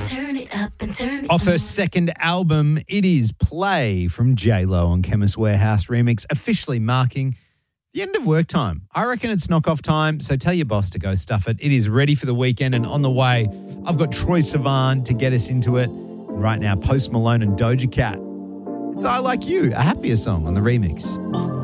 Turn it up and turn it Off her second album, it is Play from J-Lo on Chemist Warehouse remix, officially marking the end of work time. I reckon it's knock-off time, so tell your boss to go stuff it. It is ready for the weekend, and on the way, I've got Troye Sivan to get us into it. Right now, Post Malone and Doja Cat. It's I Like You, a happier song on the remix.